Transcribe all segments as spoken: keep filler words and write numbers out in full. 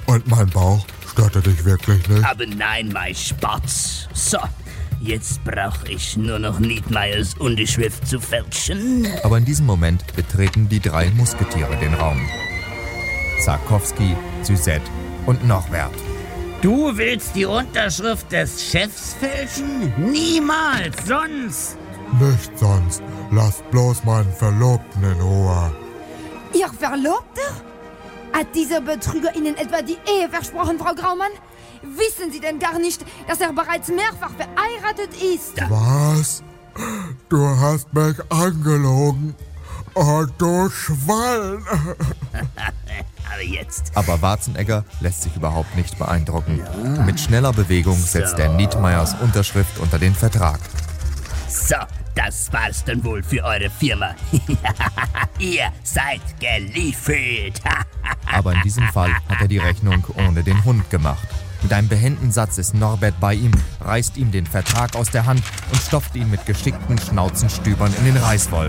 Und mein Bauch stört dich wirklich nicht? Aber nein, mein Spatz. So, jetzt brauche ich nur noch Niedmeyers Unterschrift zu fälschen. Aber in diesem Moment betreten die drei Musketiere den Raum. Sarkowski, Suzette und Norbert. Du willst die Unterschrift des Chefs fälschen? Niemals, sonst! Nicht sonst. Lasst bloß meinen Verlobten in Ruhe. Ihr Verlobter? Hat dieser Betrüger Ihnen etwa die Ehe versprochen, Frau Graumann? Wissen Sie denn gar nicht, dass er bereits mehrfach verheiratet ist? Was? Du hast mich angelogen. Oh, du Schwein. Aber jetzt. Aber Warzenegger lässt sich überhaupt nicht beeindrucken. Mit schneller Bewegung setzt er Niedmeyers Unterschrift unter den Vertrag. So, das war's dann wohl für eure Firma. Ihr seid geliefert. Aber in diesem Fall hat er die Rechnung ohne den Hund gemacht. Mit einem behenden Satz ist Norbert bei ihm, reißt ihm den Vertrag aus der Hand und stopft ihn mit geschickten Schnauzenstübern in den Reißwolf.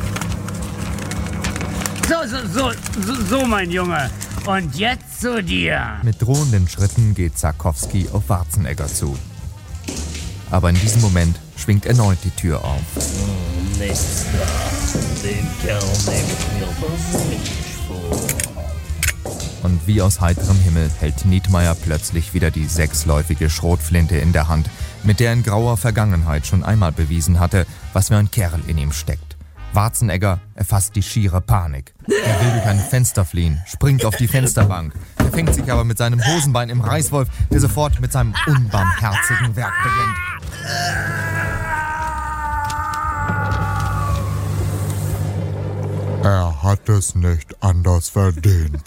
So, so, so, so, so, mein Junge. Und jetzt zu dir. Mit drohenden Schritten geht Sarkowski auf Warzenegger zu. Aber in diesem Moment schwingt erneut die Tür auf. Nichts da. Den Kerl nehme ich mir persönlich vor. Und wie aus heiterem Himmel hält Niedmeyer plötzlich wieder die sechsläufige Schrotflinte in der Hand, mit der in grauer Vergangenheit schon einmal bewiesen hatte, was für ein Kerl in ihm steckt. Warzenegger erfasst die schiere Panik. Er will durch ein Fenster fliehen, springt auf die Fensterbank, verfängt sich aber mit seinem Hosenbein im Reißwolf, der sofort mit seinem unbarmherzigen Werk beginnt. Er hat es nicht anders verdient.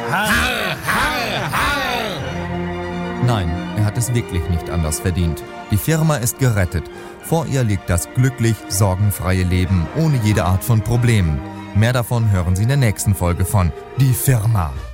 Nein, er hat es wirklich nicht anders verdient. Die Firma ist gerettet. Vor ihr liegt das glücklich sorgenfreie Leben ohne jede Art von Problemen. Mehr davon hören Sie in der nächsten Folge von Die Firma.